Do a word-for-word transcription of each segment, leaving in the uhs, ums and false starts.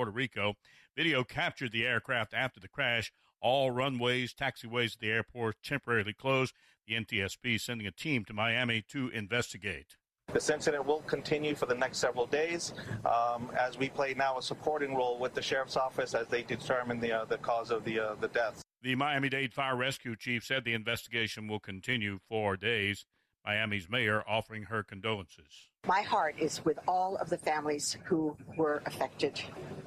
Puerto Rico. Video captured the aircraft after the crash. All runways, taxiways at the airport temporarily closed. The N T S B sending a team to Miami to investigate. This incident will continue for the next several days um, as we play now a supporting role with the Sheriff's Office as they determine the uh, the cause of the uh, the death. The Miami-Dade Fire Rescue Chief said the investigation will continue for days. Miami's mayor offering her condolences. My heart is with all of the families who were affected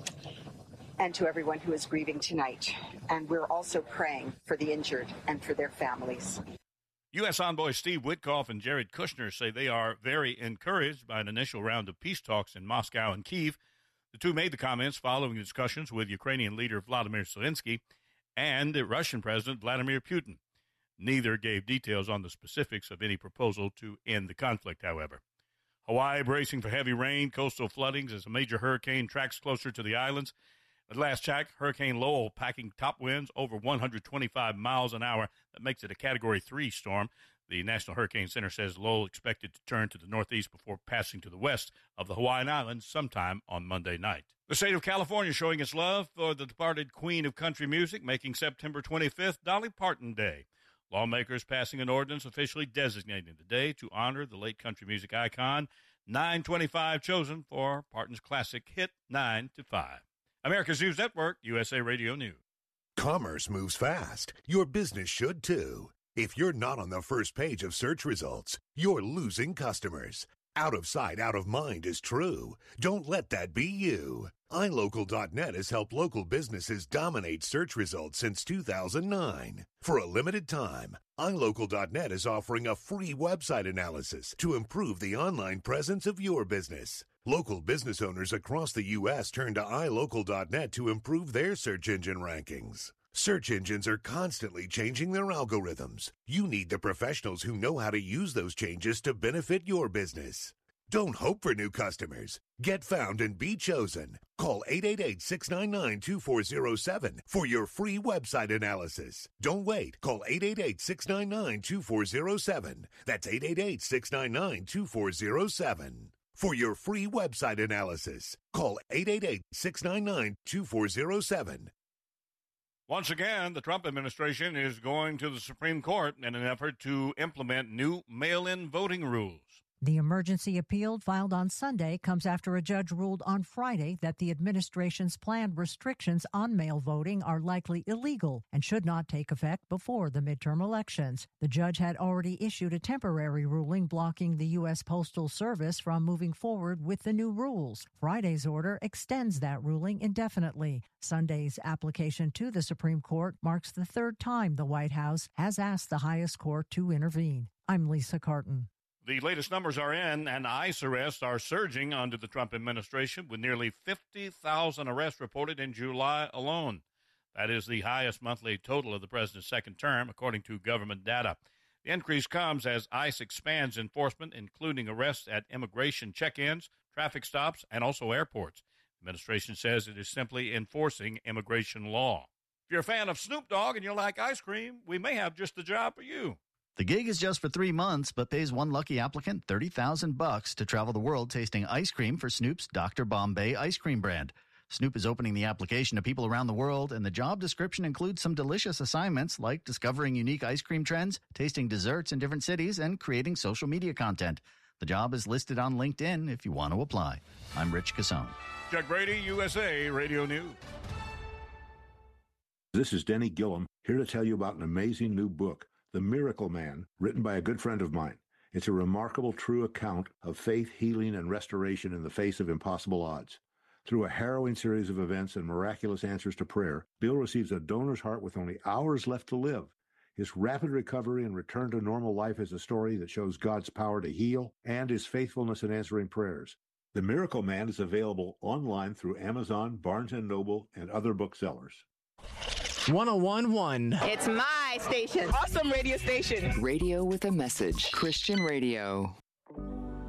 and to everyone who is grieving tonight. And we're also praying for the injured and for their families. U S envoy Steve Witkoff and Jared Kushner say they are very encouraged by an initial round of peace talks in Moscow and Kyiv. The two made the comments following discussions with Ukrainian leader Vladimir Zelensky and Russian President Vladimir Putin. Neither gave details on the specifics of any proposal to end the conflict, however. Hawaii bracing for heavy rain, coastal floodings as a major hurricane tracks closer to the islands. At last check, Hurricane Lowell packing top winds over one hundred twenty-five miles an hour. That makes it a Category three storm. The National Hurricane Center says Lowell expected to turn to the northeast before passing to the west of the Hawaiian Islands sometime on Monday night. The state of California showing its love for the departed queen of country music, making September twenty-fifth Dolly Parton Day. Lawmakers passing an ordinance officially designating the day to honor the late country music icon. nine twenty-five chosen for Parton's classic hit nine to five. America's News Network, U S A Radio News. Commerce moves fast. Your business should too. If you're not on the first page of search results, you're losing customers. Out of sight, out of mind is true. Don't let that be you. i local dot net has helped local businesses dominate search results since two thousand nine. For a limited time, i local dot net is offering a free website analysis to improve the online presence of your business. Local business owners across the U S turn to i local dot net to improve their search engine rankings. Search engines are constantly changing their algorithms. You need the professionals who know how to use those changes to benefit your business. Don't hope for new customers. Get found and be chosen. Call eight eight eight, six nine nine, two four zero seven for your free website analysis. Don't wait. Call eight eight eight, six nine nine, two four zero seven. That's eight eight eight, six nine nine, two four zero seven. For your free website analysis, call eight eight eight, six nine nine, two four zero seven. Once again, the Trump administration is going to the Supreme Court in an effort to implement new mail-in voting rules. The emergency appeal filed on Sunday comes after a judge ruled on Friday that the administration's planned restrictions on mail voting are likely illegal and should not take effect before the midterm elections. The judge had already issued a temporary ruling blocking the U S Postal Service from moving forward with the new rules. Friday's order extends that ruling indefinitely. Sunday's application to the Supreme Court marks the third time the White House has asked the highest court to intervene. I'm Lisa Carton. The latest numbers are in, and ICE arrests are surging under the Trump administration, with nearly fifty thousand arrests reported in July alone. That is the highest monthly total of the president's second term, according to government data. The increase comes as ICE expands enforcement, including arrests at immigration check-ins, traffic stops, and also airports. The administration says it is simply enforcing immigration law. If you're a fan of Snoop Dogg and you like ice cream, we may have just the job for you. The gig is just for three months, but pays one lucky applicant thirty thousand bucks to travel the world tasting ice cream for Snoop's Doctor Bombay ice cream brand. Snoop is opening the application to people around the world, and the job description includes some delicious assignments like discovering unique ice cream trends, tasting desserts in different cities, and creating social media content. The job is listed on LinkedIn if you want to apply. I'm Rich Cassone. Chuck Brady, U S A Radio News. This is Denny Gillum, here to tell you about an amazing new book, The Miracle Man, written by a good friend of mine. It's a remarkable, true account of faith, healing, and restoration in the face of impossible odds. Through a harrowing series of events and miraculous answers to prayer, Bill receives a donor's heart with only hours left to live. His rapid recovery and return to normal life is a story that shows God's power to heal and his faithfulness in answering prayers. The Miracle Man is available online through Amazon, Barnes and Noble, and other booksellers. one oh one point one. It's my station. Awesome radio station. Radio with a message. Christian radio.